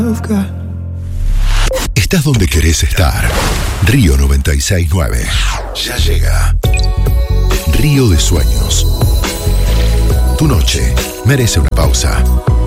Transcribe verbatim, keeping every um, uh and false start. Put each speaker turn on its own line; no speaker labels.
Estás donde querés estar. Río noventa y seis punto nueve. Ya llega. Río de Sueños. Tu noche merece una pausa.